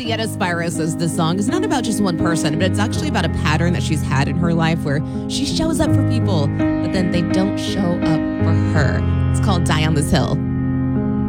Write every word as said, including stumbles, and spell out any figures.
Dieta Spyro says this song is not about just one person, but it's actually about a pattern that she's had in her life where she shows up for people, but then they don't show up for her. It's called Die on This Hill.